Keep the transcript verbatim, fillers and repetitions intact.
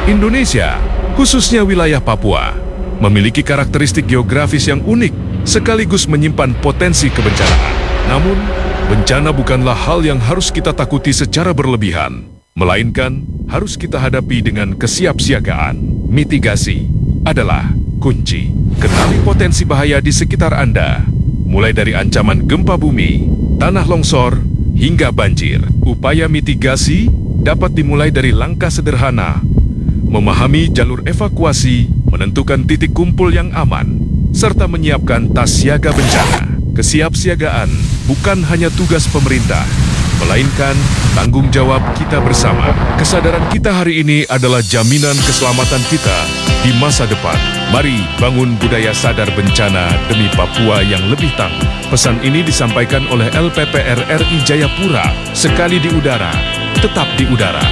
Indonesia, khususnya wilayah Papua, memiliki karakteristik geografis yang unik sekaligus menyimpan potensi kebencanaan. Namun, bencana bukanlah hal yang harus kita takuti secara berlebihan, melainkan harus kita hadapi dengan kesiapsiagaan. Mitigasi adalah kunci. Kenali potensi bahaya di sekitar Anda, mulai dari ancaman gempa bumi, tanah longsor, hingga banjir. Upaya mitigasi dapat dimulai dari langkah sederhana, memahami jalur evakuasi, menentukan titik kumpul yang aman, serta menyiapkan tas siaga bencana. Kesiapsiagaan bukan hanya tugas pemerintah, melainkan tanggung jawab kita bersama. Kesadaran kita hari ini adalah jaminan keselamatan kita di masa depan. Mari bangun budaya sadar bencana demi Papua yang lebih tangguh. Pesan ini disampaikan oleh L P P R R I Jayapura. Sekali di udara, tetap di udara.